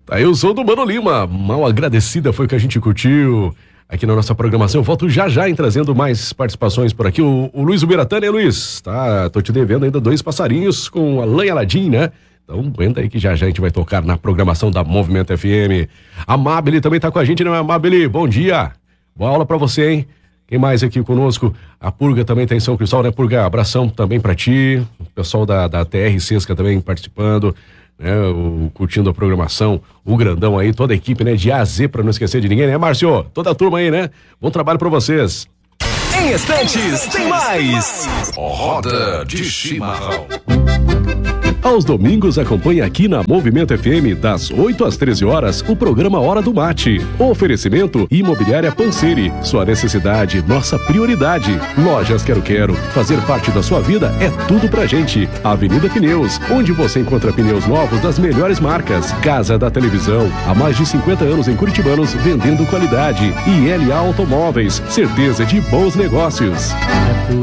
Aí o som do Mano Lima, Mal Agradecida, foi o que a gente curtiu aqui na nossa programação. Eu volto já em trazendo mais participações por aqui. O Luiz Ubiratã, né, Luiz? Tá, tô te devendo ainda 2 passarinhos com a Lanha Aladim, né? Então aguenta aí que já a gente vai tocar na programação da Movimento FM. A Mabeli também tá com a gente, né, Mabeli? Bom dia. Boa aula pra você, hein? Quem mais aqui conosco? A Purga também tá em São Cristóvão, né, Purga? Abração também pra ti. O pessoal da TR Sesca também participando, né? Curtindo a programação. O Grandão aí, toda a equipe, né? De A a Z, pra não esquecer de ninguém, né, Márcio? Toda a turma aí, né? Bom trabalho pra vocês. Em instantes, tem mais. Roda de Chimarrão. Aos domingos, acompanhe aqui na Movimento FM, das 8 às 13 horas, o programa Hora do Mate. Oferecimento Imobiliária Panseri. Sua necessidade, nossa prioridade. Lojas Quero. Fazer parte da sua vida é tudo pra gente. Avenida Pneus, onde você encontra pneus novos das melhores marcas. Casa da Televisão, há mais de 50 anos em Curitibanos, vendendo qualidade. E LA Automóveis, certeza de bons negócios.